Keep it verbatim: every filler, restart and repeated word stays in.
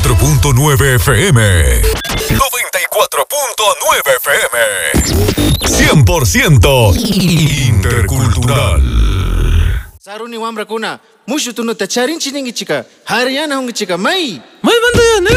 cuatro punto nueve F M. noventa y cuatro punto nueve F M. cien por ciento intercultural. Saruni wambra kuna mushu tunu tacharin chiningi chika. Haryana hungi chika mai. May banda yan eh.